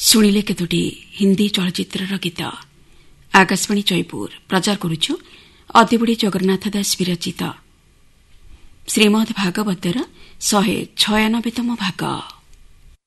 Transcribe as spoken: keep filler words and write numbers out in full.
ଶୁଣିଲେ କେତୋଟି ହିନ୍ଦୀ ଚଳଚ୍ଚିତ୍ରର ଗୀତ। ଆକାଶବାଣୀ ଜୟପୁର ପ୍ରଚାର କରୁଛୁ ଅତିବୁଢ଼ୀ ଜଗନ୍ନାଥ ଦାସ ବିରଚିତ ଶ୍ରୀମଦ୍ ଭାଗବତର ଶହେ ଛୟାନବେତମ ଭାଗ।